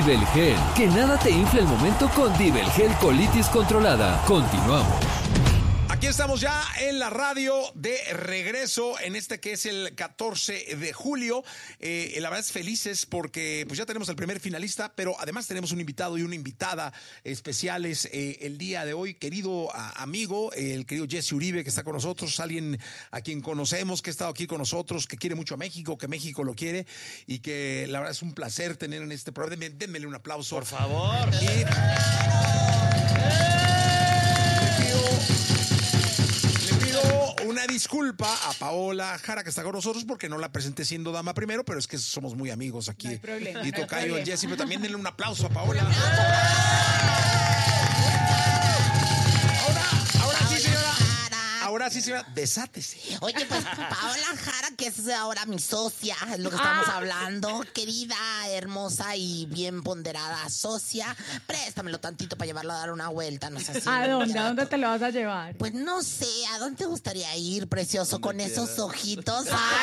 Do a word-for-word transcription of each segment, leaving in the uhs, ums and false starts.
Dibelgel. Que nada te infle el momento con Dibelgel Colitis Controlada. Continuamos. Aquí estamos ya en la radio de regreso en este que es el catorce de julio. Eh, la verdad es felices porque pues ya tenemos al primer finalista, pero además tenemos un invitado y una invitada especiales eh, el día de hoy. Querido a, amigo, el querido Jesse Uribe, que está con nosotros, alguien a quien conocemos, que ha estado aquí con nosotros, que quiere mucho a México, que México lo quiere y que la verdad es un placer tener en este programa. Denme, denmele un aplauso. Por favor. Y... Una disculpa a Paola Jara, que está con nosotros, porque no la presenté siendo dama primero, pero es que somos muy amigos aquí. No hay problema. Y no tocayo el Jesse, pero también denle un aplauso a Paola. Ahora, ahora sí, señora. Ahora sí, señora, desátese. Oye, pues Paola Jara, que es ahora mi socia, es lo que estamos Ah. hablando. Querida, hermosa y bien ponderada socia, préstamelo tantito para llevarlo a dar una vuelta. No sé si ¿A dónde? ¿A dónde te lo vas a llevar? Pues no sé, ¿a dónde te gustaría ir, precioso, con esos ojitos?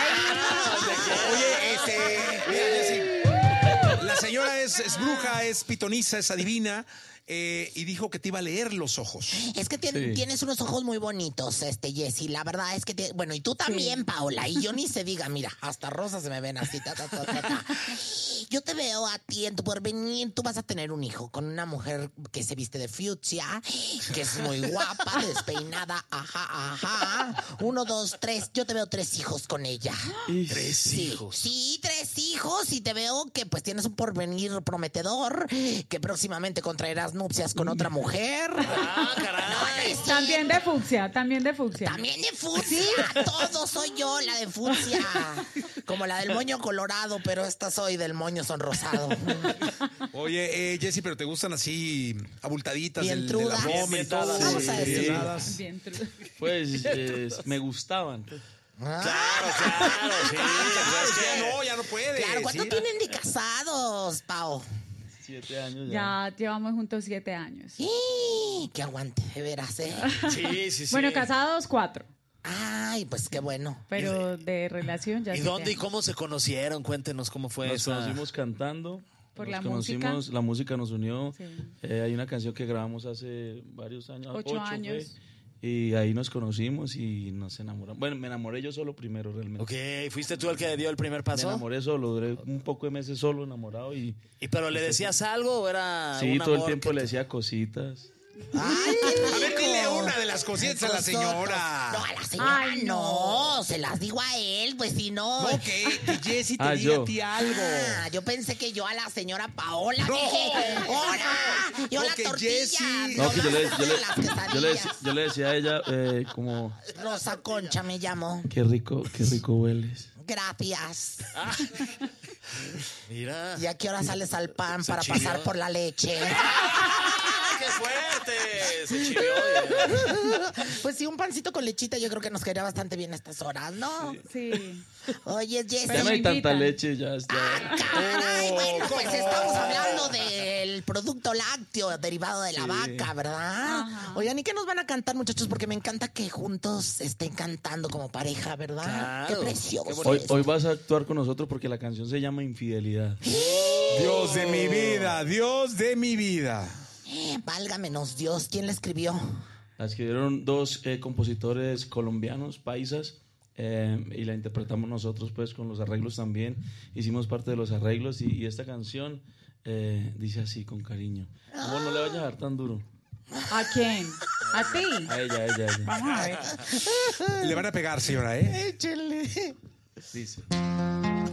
Oye, este, mira, Jessy, la señora es, es bruja, es pitoniza, es adivina. Eh, y dijo que te iba a leer los ojos. Es que tien- Sí. tienes unos ojos muy bonitos, este Jessy. La verdad es que, te- bueno, y tú también, Paola. Y yo ni se diga, mira, hasta rosas se me ven así. Ta, ta, ta, ta, ta. Yo te veo a ti en tu porvenir. Tú vas a tener un hijo con una mujer que se viste de fucsia, que es muy guapa, despeinada. Ajá, ajá. Uno, dos, tres. Yo te veo tres hijos con ella. Tres Sí, hijos. sí, tres hijos. Y te veo que pues tienes un porvenir prometedor, que próximamente contraerás nupcias con otra mujer. Ah, caray. También de fucsia, también de fucsia. También de fucsia. Todo soy yo, la de fucsia. Como la del moño colorado, pero esta soy del moño sonrosado. Oye, eh, Jessy, pero te gustan así abultaditas Bien del, del trudas. abdomen y Bien todo. dadas. Vamos a Bien decir. dadas. Bien tru- Pues eh, me gustaban. Ah, Claro, claro, sí. Ya no, ya no puede. claro, ¿cuánto sí. tienen de casados, Pao? Siete años ya. Ya llevamos juntos siete años. ¡Sí! ¡Qué aguante, de veras, eh! Sí, sí, sí. Bueno, casados cuatro, Ay, pues qué bueno. pero de relación ya ¿Y siete dónde y años. cómo se conocieron? Cuéntenos cómo fue Nos esa... conocimos cantando. Por nos la conocimos, música. La música nos unió. Sí. Eh, hay una canción que grabamos hace varios años. Ocho fue, años. y ahí nos conocimos y nos enamoramos. Bueno, me enamoré yo solo primero realmente. Ok, ¿fuiste tú el que dio el primer Me paso? enamoré solo, duré un poco de meses solo enamorado y ¿Y pero le decías algo o era sí, un todo el amor tiempo que le te- decía cositas. ¡Ay, qué rico! A ver, dile una de las cositas a la Nosotros. señora. No, a la señora Ay, no. no. Se las digo a él, pues si no... No, que, que Jessy te Ah, diga yo. a ti algo. Ah, yo pensé que yo a la señora Paola No. dije, ¡hola! Yo No, la que tortilla. Jessy. No, que yo le, yo le- las yo le quesadillas. decía, yo le decía a ella eh, como, Rosa Concha me llamó. qué rico, qué rico hueles. Gracias. Mira. ¿Y a qué hora sales al pan Se para chivió. pasar por la leche? ¡Qué fuerte! Se chivió. oye. Pues sí, un pancito con lechita yo creo que nos quedaría bastante bien a estas horas, ¿no? Sí. Oye, Jessy. Ya no hay me tanta invitan. leche, ya está. Caray, bueno, pues ¿cómo? estamos hablando del producto lácteo derivado de la Sí. vaca, ¿verdad? Ajá. Oigan, ¿y qué nos van a cantar, muchachos? Porque me encanta que juntos estén cantando como pareja, ¿verdad? Claro, Qué precioso. qué Hoy, es. hoy vas a actuar con nosotros porque la canción se llama Infidelidad. Dios de mi vida, Dios de mi vida. Válgamenos Dios, ¿quién la escribió? La escribieron dos eh, compositores colombianos, paisas, eh, y la interpretamos nosotros pues con los arreglos también. Hicimos parte de los arreglos y, y esta canción eh, dice así con cariño. Amor, no le vayas a dar tan duro. ¿A quién? ¿A ti? A ella, a ella, a ella. Vamos a ver. Le van a pegar, señora, ¿eh? Échenle. Dice.